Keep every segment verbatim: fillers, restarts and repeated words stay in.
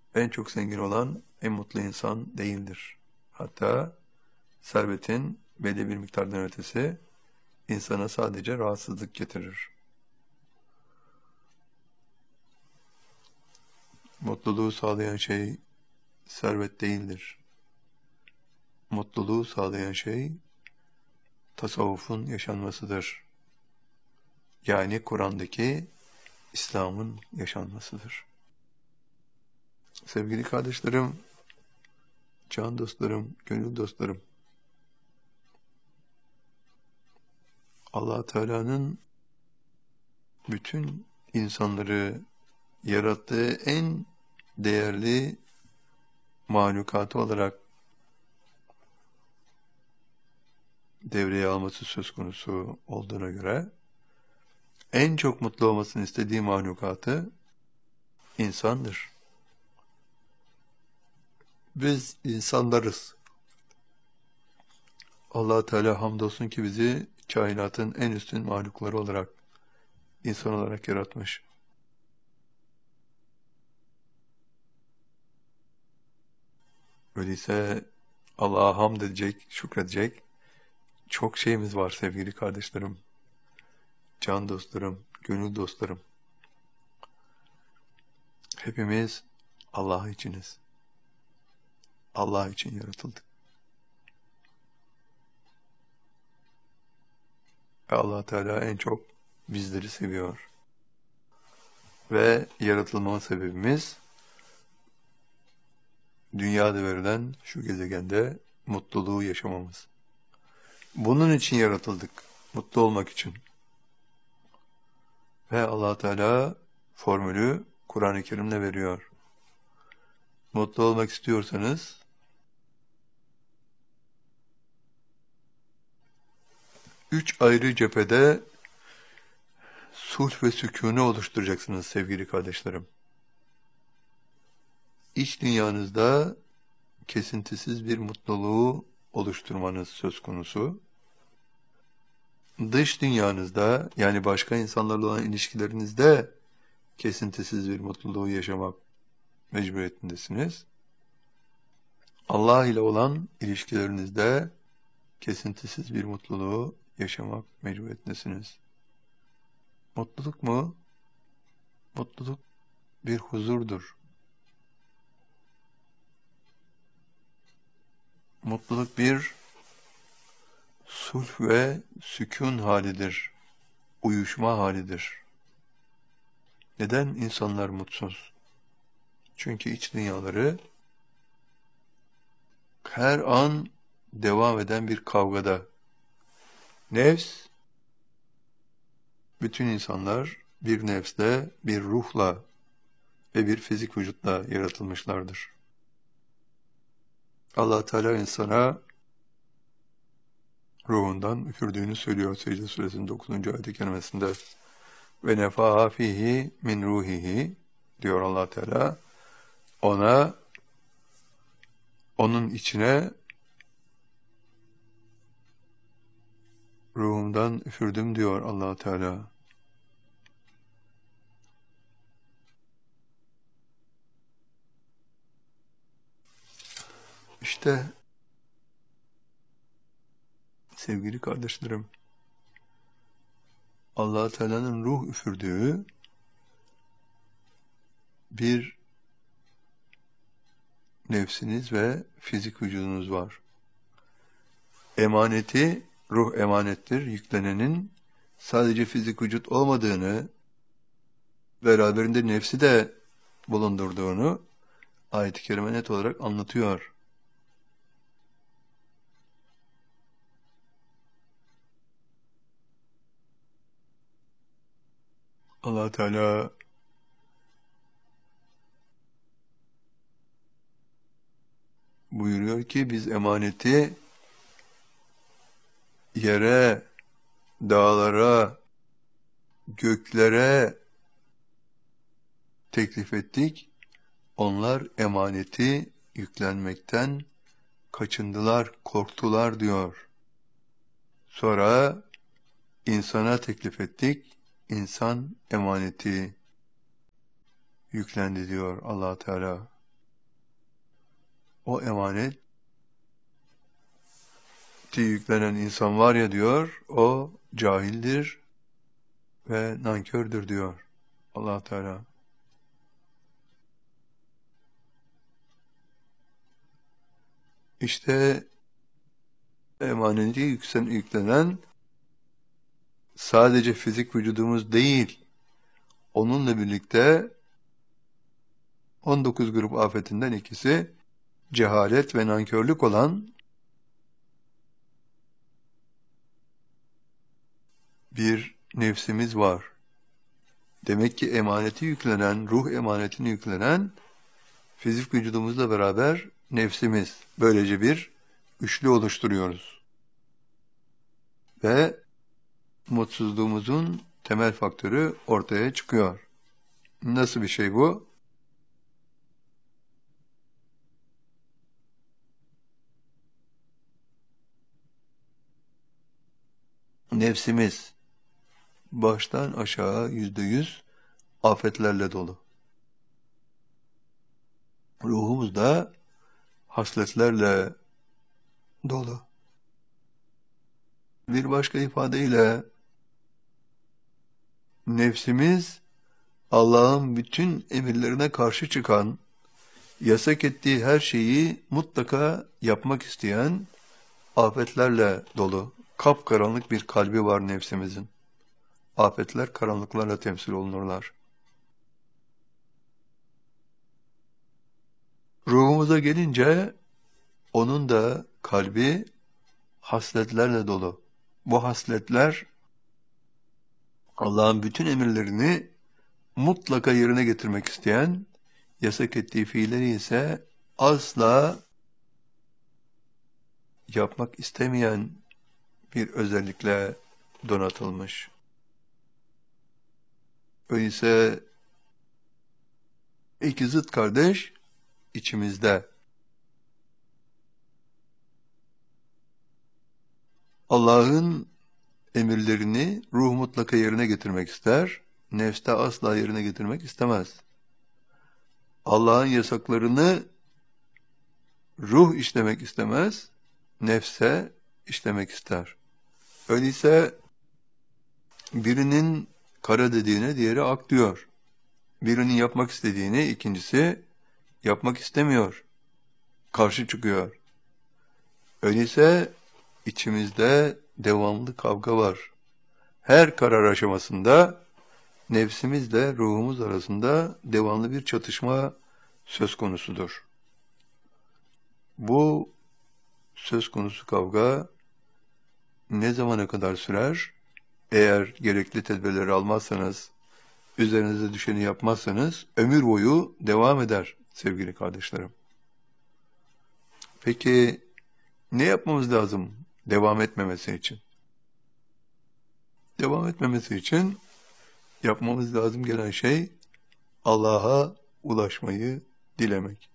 En çok zengin olan en mutlu insan değildir. Hatta servetin belli bir miktardan ötesi insana sadece rahatsızlık getirir. Mutluluğu sağlayan şey servet değildir. Mutluluğu sağlayan şey tasavvufun yaşanmasıdır. Yani Kur'an'daki İslam'ın yaşanmasıdır. Sevgili kardeşlerim, can dostlarım, gönül dostlarım, Allah Teala'nın bütün insanları yarattığı en değerli mahlukatı olarak devreye alması söz konusu olduğuna göre en çok mutlu olmasını istediği mahlukatı insandır. Biz insanlarız. Allah Teala hamdolsun ki bizi kainatın en üstün mahlukları olarak, insan olarak yaratmış. Öyleyse Allah'a hamd edecek, şükredecek çok şeyimiz var sevgili kardeşlerim, can dostlarım, gönül dostlarım. Hepimiz Allah içiniz. Allah için yaratıldık. Ve Allah Teala en çok bizleri seviyor. Ve yaratılma sebebimiz dünyada verilen şu gezegende mutluluğu yaşamamız. Bunun için yaratıldık. Mutlu olmak için. Ve Allah Teala formülü Kur'an-ı Kerim'le veriyor. Mutlu olmak istiyorsanız üç ayrı cephede sulh ve sükûne oluşturacaksınız sevgili kardeşlerim. İç dünyanızda kesintisiz bir mutluluğu oluşturmanız söz konusu. Dış dünyanızda, yani başka insanlarla olan ilişkilerinizde kesintisiz bir mutluluğu yaşamak mecburiyetindesiniz. Allah ile olan ilişkilerinizde kesintisiz bir mutluluğu yaşamak mecburiyetindesiniz. Mutluluk mu? Mutluluk bir huzurdur. Mutluluk bir sulh ve sükun halidir, uyuşma halidir. Neden insanlar mutsuz? Çünkü iç dünyaları her an devam eden bir kavgada. Nefs, bütün insanlar bir nefsle, bir ruhla ve bir fizik vücutla yaratılmışlardır. Allah Teala insana ruhundan üfürdüğünü söylüyor Secde Suresinin dokuzuncu ayet-i kerimesinde. Ve nefaha fihi min ruhihi diyor Allah Teala. Ona, onun içine ruhumdan üfürdüm diyor Allah Teala. İşte sevgili kardeşlerim, Allah Teala'nın ruh üfürdüğü bir nefsiniz ve fizik vücudunuz var. Emaneti, ruh emanettir, yüklenenin sadece fizik vücut olmadığını, beraberinde nefsi de bulundurduğunu ayet-i kerime net olarak anlatıyor. Allah Teala buyuruyor ki biz emaneti yere, dağlara, göklere teklif ettik. Onlar emaneti yüklenmekten kaçındılar, korktular diyor. Sonra insana teklif ettik. İnsan emaneti yüklendi diyor Allah Teala. o emaneti yüklenen insan var ya diyor, o cahildir ve nankördür diyor Allah Teala. İşte emaneti yüksen, yüklenen sadece fizik vücudumuz değil, onunla birlikte on dokuz grup afetinden ikisi cehalet ve nankörlük olan bir nefsimiz var. Demek ki emaneti yüklenen, ruh emanetini yüklenen fizik vücudumuzla beraber nefsimiz. Böylece bir üçlü oluşturuyoruz. Ve mutsuzluğumuzun temel faktörü ortaya çıkıyor. Nasıl bir şey bu? Nefsimiz baştan aşağı yüzde yüz afetlerle dolu. Ruhumuz da hasletlerle dolu. Bir başka ifadeyle nefsimiz Allah'ın bütün emirlerine karşı çıkan, yasak ettiği her şeyi mutlaka yapmak isteyen afetlerle dolu. Kapkaranlık bir kalbi var nefsimizin. Afetler karanlıklarla temsil olunurlar. Ruhumuza gelince onun da kalbi hasletlerle dolu. Bu hasletler Allah'ın bütün emirlerini mutlaka yerine getirmek isteyen, yasak ettiği fiilleri ise asla yapmak istemeyen bir özellikle donatılmış. Öyleyse iki zıt kardeş içimizde. Allah'ın emirlerini ruh mutlaka yerine getirmek ister, nefste asla yerine getirmek istemez. Allah'ın yasaklarını ruh işlemek istemez, nefse işlemek ister. Öyleyse birinin kara dediğine diğeri ak diyor. Birinin yapmak istediğini ikincisi yapmak istemiyor. Karşı çıkıyor. Öyleyse içimizde devamlı kavga var. Her karar aşamasında nefsimizle ruhumuz arasında devamlı bir çatışma söz konusudur. Bu söz konusu kavga ne zamana kadar sürer? Eğer gerekli tedbirleri almazsanız, üzerinize düşeni yapmazsanız ömür boyu devam eder sevgili kardeşlerim. Peki ne yapmamız lazım devam etmemesi için? Devam etmemesi için yapmamız lazım gelen şey Allah'a ulaşmayı dilemek.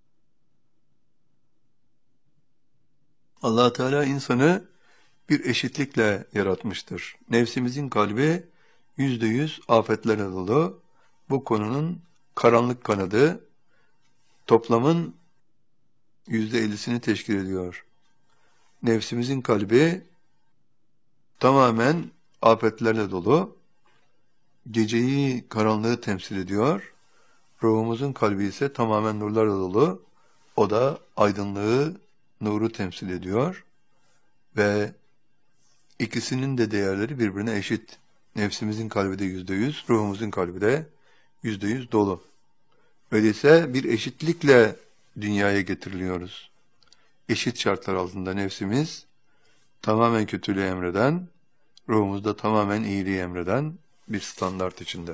Allah Teala insanı bir eşitlikle yaratmıştır. Nefsimizin kalbi yüzde yüz afetlerle dolu. Bu konunun karanlık kanadı toplamın yüzde ellisini teşkil ediyor. Nefsimizin kalbi tamamen afetlerle dolu. Geceyi, karanlığı temsil ediyor. Ruhumuzun kalbi ise tamamen nurlarla dolu. O da aydınlığı, nuru temsil ediyor. Ve ikisinin de değerleri birbirine eşit. Nefsimizin kalbi de yüzde yüz, ruhumuzun kalbi de yüzde yüz dolu. Öyleyse bir eşitlikle dünyaya getiriliyoruz. Eşit şartlar altında nefsimiz tamamen kötülüğü emreden, ruhumuzda tamamen iyiliği emreden bir standart içinde.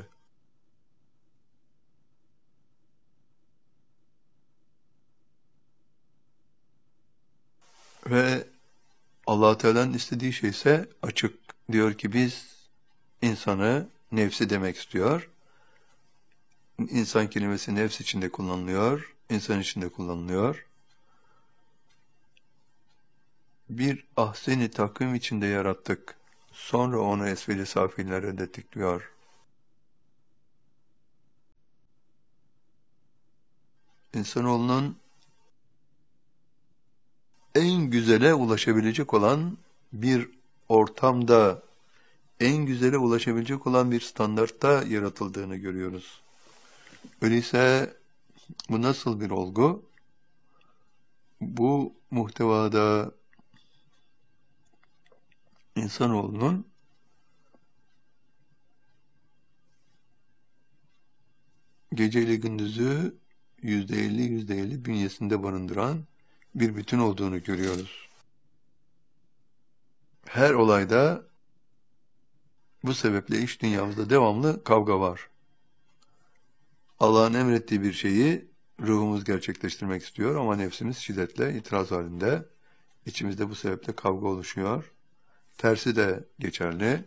Ve Allah Teala'nın istediği şey ise açık. Diyor ki biz insanı nefsi demek istiyor. İnsan kelimesi nefs içinde kullanılıyor, insan içinde kullanılıyor. Bir ahsen-i takvim içinde yarattık. Sonra onu esfel-i safilere reddettik diyor. İnsanoğlunun güzele ulaşabilecek olan bir ortamda, en güzele ulaşabilecek olan bir standartta yaratıldığını görüyoruz. Öyleyse bu nasıl bir olgu? Bu muhtevada insanoğlunun geceyle gündüzü yüzde elli yüzde elli bünyesinde barındıran bir bütün olduğunu görüyoruz. Her olayda bu sebeple iç dünyamızda devamlı kavga var. Allah'ın emrettiği bir şeyi ruhumuz gerçekleştirmek istiyor ama nefsimiz şiddetle itiraz halinde. İçimizde bu sebeple kavga oluşuyor. Tersi de geçerli.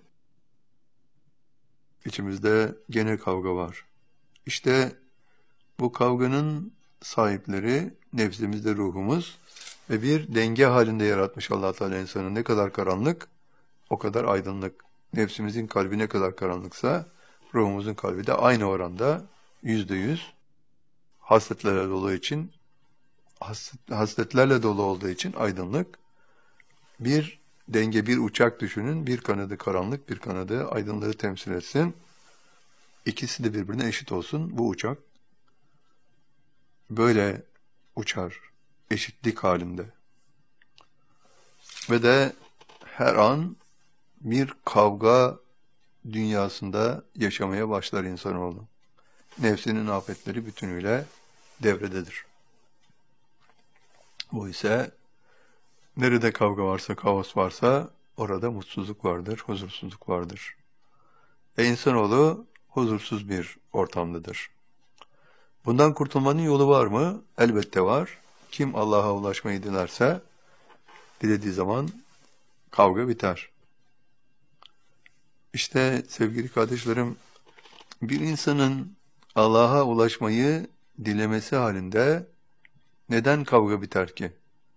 İçimizde gene kavga var. İşte bu kavganın sahipleri nefsimizde ruhumuz ve bir denge halinde yaratmış Allah Teala insanı. Ne kadar karanlık, o kadar aydınlık. Nefsimizin kalbi ne kadar karanlıksa ruhumuzun kalbi de aynı oranda yüzde yüz hasletlerle dolu için hasletlerle dolu olduğu için aydınlık. Bir denge, bir uçak düşünün. Bir kanadı karanlık, bir kanadı aydınlığı temsil etsin. İkisi de birbirine eşit olsun. Bu uçak böyle uçar. Eşitlik halinde. Ve de her an bir kavga dünyasında yaşamaya başlar insanoğlu. Nefsinin afetleri bütünüyle devrededir. Bu ise nerede kavga varsa, kaos varsa orada mutsuzluk vardır, huzursuzluk vardır. Ve insanoğlu huzursuz bir ortamdadır. Bundan kurtulmanın yolu var mı? Elbette var. Kim Allah'a ulaşmayı dilerse, dilediği zaman kavga biter. İşte sevgili kardeşlerim, bir insanın Allah'a ulaşmayı dilemesi halinde neden kavga biter ki?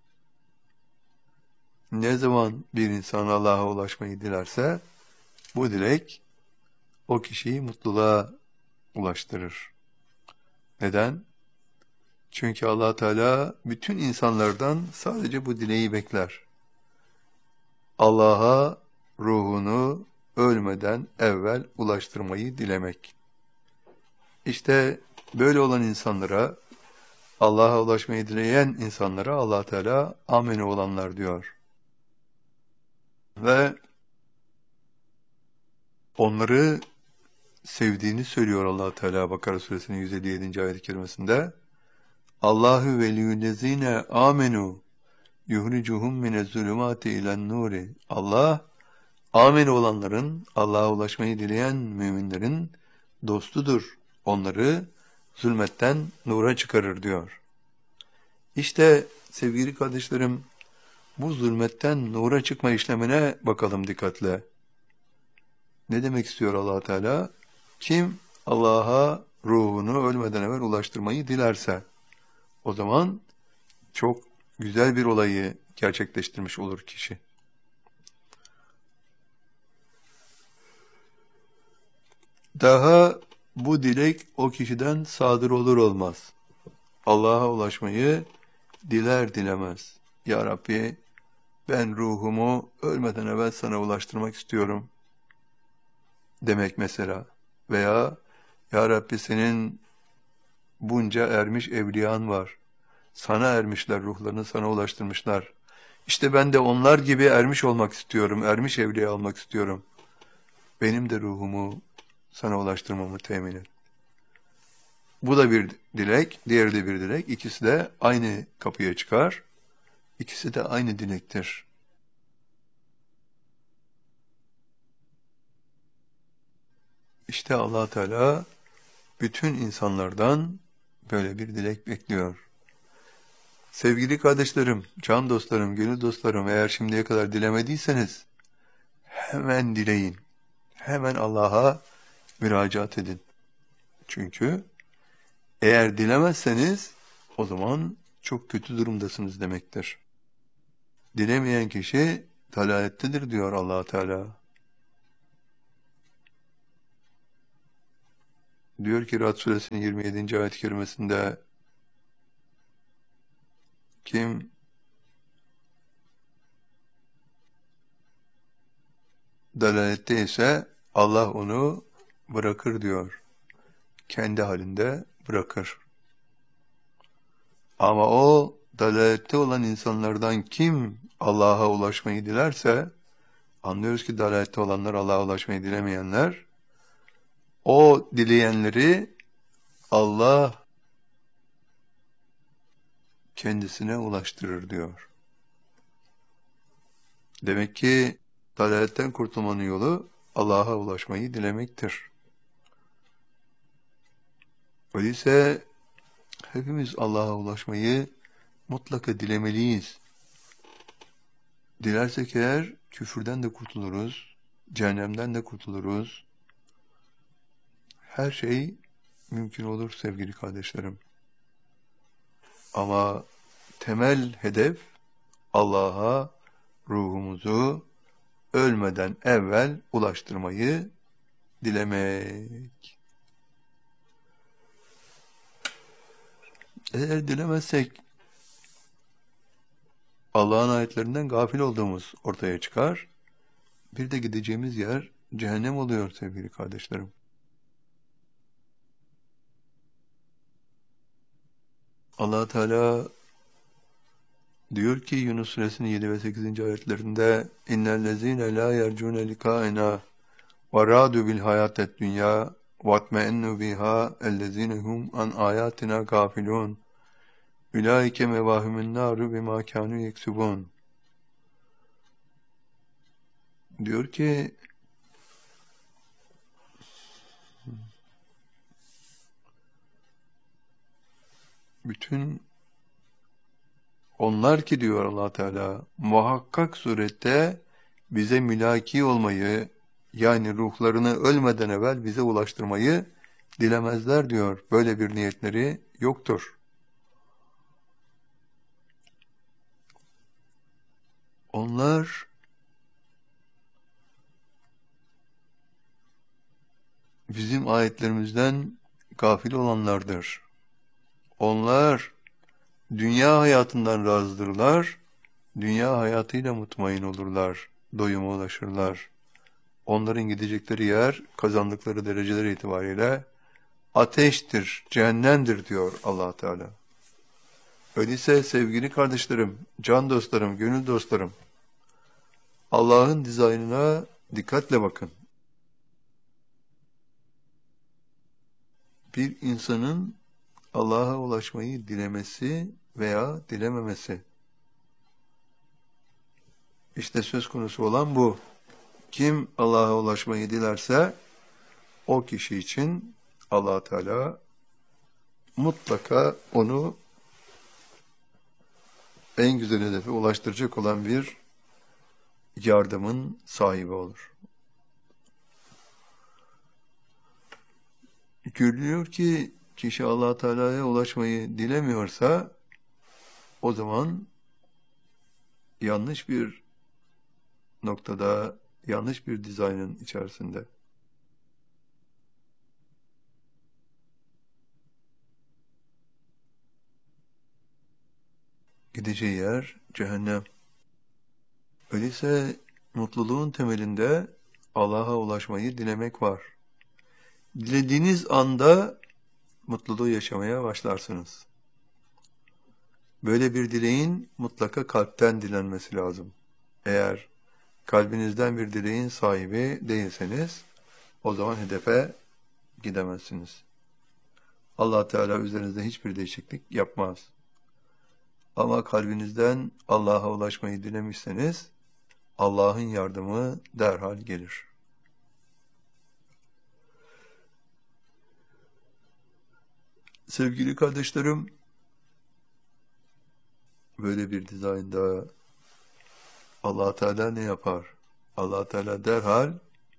Ne zaman bir insan Allah'a ulaşmayı dilerse, bu dilek o kişiyi mutluluğa ulaştırır. Neden? Çünkü Allah Teala bütün insanlardan sadece bu dileği bekler. Allah'a ruhunu ölmeden evvel ulaştırmayı dilemek. İşte böyle olan insanlara, Allah'a ulaşmayı dileyen insanlara Allah Teala amene olanlar diyor. Ve onları sevdiğini söylüyor Allah Teala Bakara suresinin yüz elli yedinci ayet-i kerimesinde. Allahu veliyyüllezine amenu yuhricuhum minez-zulümati ilen-nuri. Allah amene olanların, Allah'a ulaşmayı dileyen müminlerin dostudur. Onları zulmetten nura çıkarır diyor. İşte sevgili kardeşlerim, bu zulmetten nura çıkma işlemine bakalım dikkatle. Ne demek istiyor Allah Teala? Kim Allah'a ruhunu ölmeden evvel ulaştırmayı dilerse, o zaman çok güzel bir olayı gerçekleştirmiş olur kişi. Daha bu dilek o kişiden sadır olur olmaz. Allah'a ulaşmayı diler dilemez. Ya Rabbi, ben ruhumu ölmeden evvel sana ulaştırmak istiyorum demek mesela. Veya Ya Rabbi, senin bunca ermiş evliyan var. Sana ermişler, ruhlarını sana ulaştırmışlar. İşte ben de onlar gibi ermiş olmak istiyorum, ermiş evliya olmak istiyorum. Benim de ruhumu sana ulaştırmamı temin et. Bu da bir dilek, diğeri de bir dilek. İkisi de aynı kapıya çıkar. İkisi de aynı dilektir. İşte Allah Teala bütün insanlardan böyle bir dilek bekliyor. Sevgili kardeşlerim, can dostlarım, gönül dostlarım, eğer şimdiye kadar dilemediyseniz hemen dileyin. Hemen Allah'a müracaat edin. Çünkü eğer dilemezseniz o zaman çok kötü durumdasınız demektir. Dilemeyen kişi dalalettedir diyor Allah Teala. Diyor ki Ra'd suresinin yirmi yedinci ayet-i kerimesinde, kim dalalette ise Allah onu bırakır diyor. Kendi halinde bırakır. Ama o dalalette olan insanlardan kim Allah'a ulaşmayı dilerse, anlıyoruz ki dalalette olanlar Allah'a ulaşmayı dilemeyenler, o dileyenleri Allah kendisine ulaştırır diyor. Demek ki dalaletten kurtulmanın yolu Allah'a ulaşmayı dilemektir. Öyleyse hepimiz Allah'a ulaşmayı mutlaka dilemeliyiz. Dilersek eğer küfürden de kurtuluruz, cehennemden de kurtuluruz. Her şey mümkün olur sevgili kardeşlerim. Ama temel hedef Allah'a ruhumuzu ölmeden evvel ulaştırmayı dilemek. Eğer dilemezsek Allah'ın ayetlerinden gafil olduğumuz ortaya çıkar. Bir de gideceğimiz yer cehennem oluyor sevgili kardeşlerim. Allah Teala diyor ki Yunus Suresinin yedi ve sekizinci ayetlerinde İnnellezîne lâ yercûne likâena ve râdû bil hayâted dünyâ ve atme'ennu bihâ ellezîne hum an âyâtina gâfilûn ulaike mevâhimun nâru bimâ kânû yeksubûn. Diyor ki bütün onlar ki diyor Allah Teala muhakkak surette bize mülaki olmayı, yani ruhlarını ölmeden evvel bize ulaştırmayı dilemezler diyor. Böyle bir niyetleri yoktur. Onlar bizim ayetlerimizden gafil olanlardır. Onlar dünya hayatından razıdırlar, dünya hayatıyla mutmain olurlar, doyuma ulaşırlar. Onların gidecekleri yer, kazandıkları dereceler itibariyle ateştir, cehennemdir diyor Allah Teala. Öyleyse sevgili kardeşlerim, can dostlarım, gönül dostlarım, Allah'ın dizaynına dikkatle bakın. Bir insanın Allah'a ulaşmayı dilemesi veya dilememesi. İşte söz konusu olan bu. Kim Allah'a ulaşmayı dilerse o kişi için Allah Teala mutlaka onu en güzel hedefe ulaştıracak olan bir yardımın sahibi olur. Görülüyor ki kişi Allah Teala'ya ulaşmayı dilemiyorsa o zaman yanlış bir noktada, yanlış bir dizaynın içerisinde. Gideceği yer cehennem. Öyleyse mutluluğun temelinde Allah'a ulaşmayı dilemek var. Dilediğiniz anda mutluluğu yaşamaya başlarsınız. Böyle bir dileğin mutlaka kalpten dilenmesi lazım. Eğer kalbinizden bir dileğin sahibi değilseniz, o zaman hedefe gidemezsiniz. Allah Teala üzerinizde hiçbir değişiklik yapmaz. Ama kalbinizden Allah'a ulaşmayı dilemişseniz, Allah'ın yardımı derhal gelir. Sevgili kardeşlerim, böyle bir dizaynda Allah Teala ne yapar? Allah Teala derhal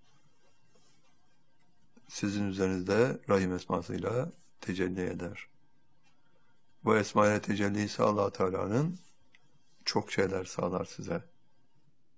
sizin üzerinizde Rahim esmasıyla tecelli eder. Bu esma ile tecelli ise Allah Teala'nın çok şeyler sağlar size.